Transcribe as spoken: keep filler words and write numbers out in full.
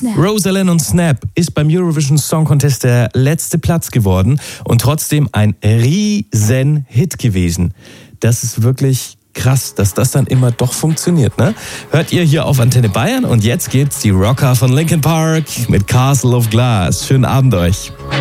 Snap. Rosalind und Snap ist beim Eurovision Song Contest der letzte Platz geworden und trotzdem ein riesen Hit gewesen. Das ist wirklich krass, dass das dann immer doch funktioniert, ne? Hört ihr hier auf Antenne Bayern und jetzt gibt's die Rocker von Linkin Park mit Castle of Glass. Schönen Abend euch.